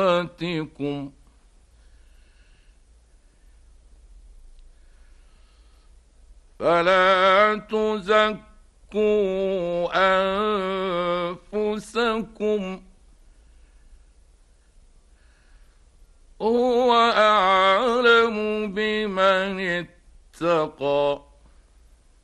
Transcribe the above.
صلاتكم فلا تزكوا أنفسكم هو أعلم بمن اتقى